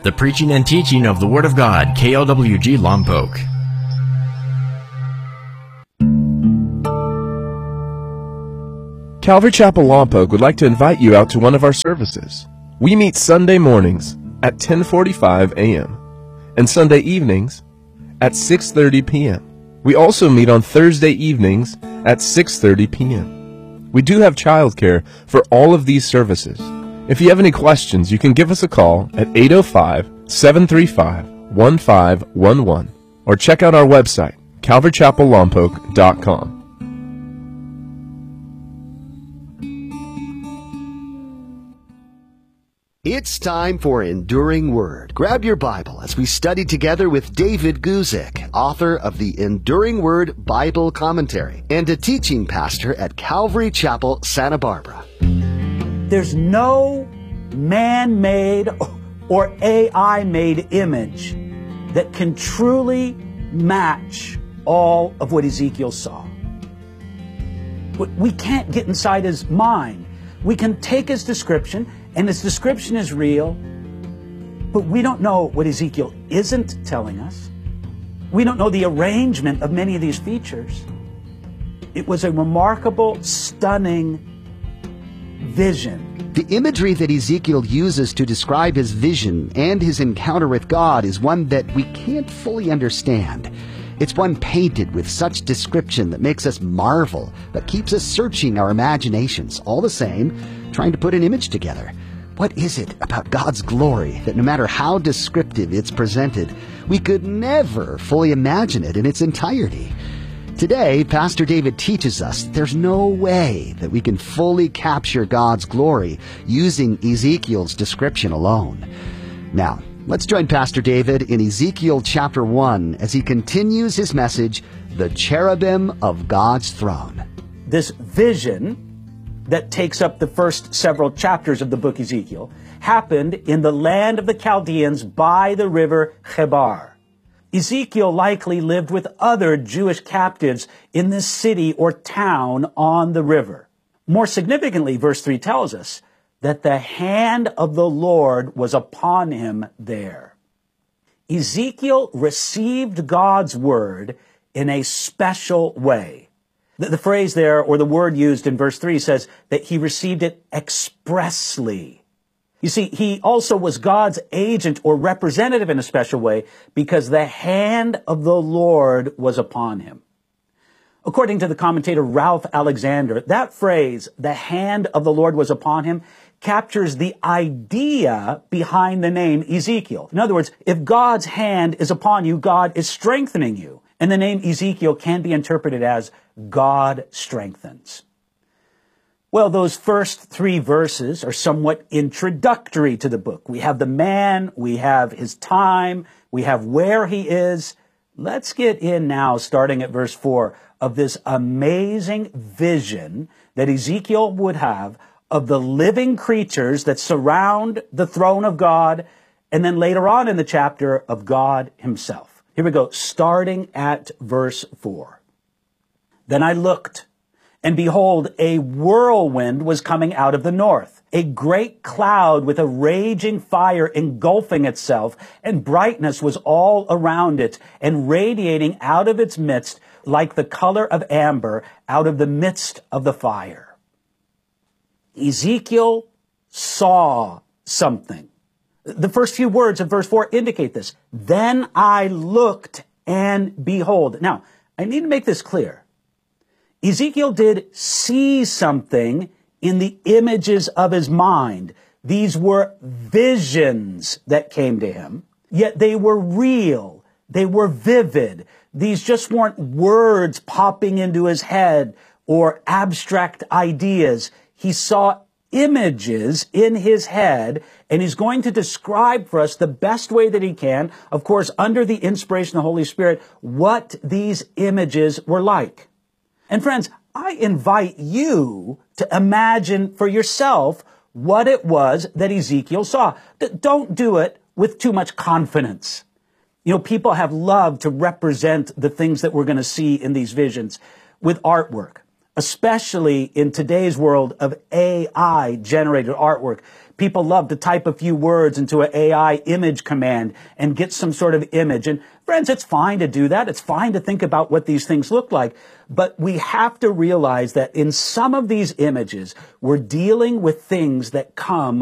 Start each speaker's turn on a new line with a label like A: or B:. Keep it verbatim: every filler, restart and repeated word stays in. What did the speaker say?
A: the preaching and teaching of the Word of God, K L W G Lompoc.
B: Calvary Chapel Lompoc would like to invite you out to one of our services. We meet Sunday mornings at ten forty-five a m and Sunday evenings at six thirty p m We also meet on Thursday evenings at six thirty p m We do have childcare for all of these services. If you have any questions, you can give us a call at eight oh five, seven three five, one five one one or check out our website, calvary chapel lompoc dot com.
C: It's time for Enduring Word. Grab your Bible as we study together with David Guzik, author of the Enduring Word Bible Commentary and a teaching pastor at Calvary Chapel, Santa Barbara.
D: There's no man-made or A I-made image that can truly match all of what Ezekiel saw. We can't get inside his mind. We can take his description, and his description is real, but we don't know what Ezekiel isn't telling us. We don't know the arrangement of many of these features. It was a remarkable, stunning vision.
C: The imagery that Ezekiel uses to describe his vision and his encounter with God is one that we can't fully understand. It's one painted with such description that makes us marvel, but keeps us searching our imaginations, all the same, trying to put an image together. What is it about God's glory that no matter how descriptive it's presented, we could never fully imagine it in its entirety? Today, Pastor David teaches us that there's no way that we can fully capture God's glory using Ezekiel's description alone. Now, let's join Pastor David in Ezekiel chapter one as he continues his message, The Cherubim of God's Throne.
D: This vision that takes up the first several chapters of the book Ezekiel happened in the land of the Chaldeans by the river Chebar. Ezekiel likely lived with other Jewish captives in this city or town on the river. More significantly, verse three tells us that the hand of the Lord was upon him there. Ezekiel received God's word in a special way. The, the phrase there, or the word used in verse three, says that he received it expressly. You see, he also was God's agent or representative in a special way because the hand of the Lord was upon him. According to the commentator Ralph Alexander, that phrase, the hand of the Lord was upon him, captures the idea behind the name Ezekiel. In other words, if God's hand is upon you, God is strengthening you. And the name Ezekiel can be interpreted as God strengthens. Well, those first three verses are somewhat introductory to the book. We have the man, we have his time, we have where he is. Let's get in now, starting at verse four, of this amazing vision that Ezekiel would have of the living creatures that surround the throne of God, and then later on in the chapter of God himself. Here we go, starting at verse four. Then I looked, and behold, a whirlwind was coming out of the north, a great cloud with a raging fire engulfing itself, and brightness was all around it, and radiating out of its midst like the color of amber out of the midst of the fire. Ezekiel saw something. The first few words of verse four indicate this. Then I looked, and behold. Now, I need to make this clear. Ezekiel did see something in the images of his mind. These were visions that came to him, yet they were real. They were vivid. These just weren't words popping into his head or abstract ideas. He saw images in his head, and he's going to describe for us the best way that he can, of course, under the inspiration of the Holy Spirit, what these images were like. And friends, I invite you to imagine for yourself what it was that Ezekiel saw. Don't do it with too much confidence. You know, people have loved to represent the things that we're going to see in these visions with artwork, especially in today's world of A I-generated artwork. People love to type a few words into an A I image command and get some sort of image. And friends, it's fine to do that. It's fine to think about what these things look like. But we have to realize that in some of these images, we're dealing with things that come